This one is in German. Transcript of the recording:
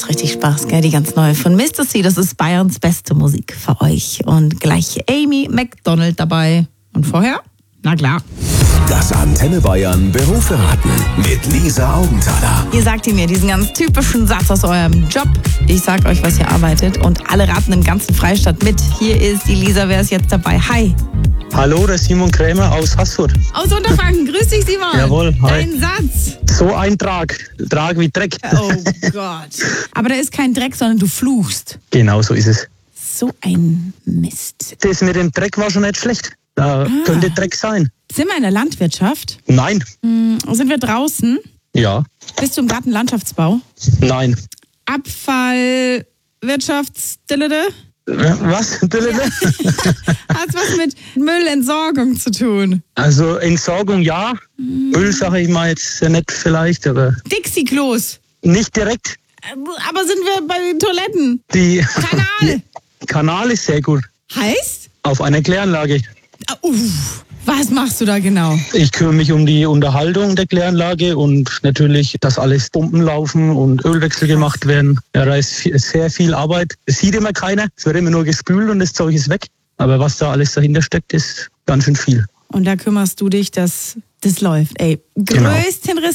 Macht richtig Spaß, gell? Die ganz neue von Mr. C. Das ist Bayerns beste Musik für euch. Und gleich Amy Macdonald dabei. Und vorher? Na klar. Das Antenne Bayern Berufsverraten mit Lisa Augenthaler. Ihr sagt mir diesen ganz typischen Satz aus eurem Job. Ich sag euch, was ihr arbeitet. Und alle raten im ganzen Freistaat mit. Hier ist die Lisa, wer ist jetzt dabei? Hi. Hallo, der Simon Krämer aus Haßfurt. Aus Unterfranken. Grüß dich, Simon. Jawohl, hi. Dein Satz. So ein Trag wie Dreck. Oh Gott. Aber da ist kein Dreck, sondern du fluchst. Genau, so ist es. So ein Mist. Das mit dem Dreck war schon nicht schlecht. Da könnte Dreck sein. Sind wir in der Landwirtschaft? Nein. Sind wir draußen? Ja. Bist du im Gartenlandschaftsbau? Nein. Abfallwirtschaftsdillede? Was? Hat was mit Müllentsorgung zu tun? Also Entsorgung ja. Müll sage ich mal jetzt nicht vielleicht, aber Dixie-Klos. nicht direkt. Aber sind wir bei den Toiletten? Die Kanal. Kanal ist sehr gut. Heißt? Auf einer Kläranlage. Was machst du da genau? Ich kümmere mich um die Unterhaltung der Kläranlage und natürlich, dass alles Pumpen laufen und Ölwechsel gemacht werden. Ja, da ist sehr viel Arbeit. Es sieht immer keiner. Es wird immer nur gespült und das Zeug ist weg. Aber was da alles dahinter steckt, ist ganz schön viel. Und da kümmerst du dich, dass das läuft. Ey, Genau. größten